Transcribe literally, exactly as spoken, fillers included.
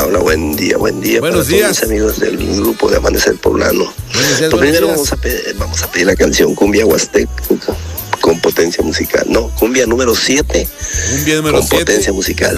Hola, buen día, buen día. Buenos para días. todos mis amigos del grupo de Amanecer Poblano. Buenos días, Lo buenos primero días. vamos a, pedir, vamos a pedir la canción Cumbia Huasteca con potencia musical. No, cumbia número siete Cumbia número con siete. potencia musical.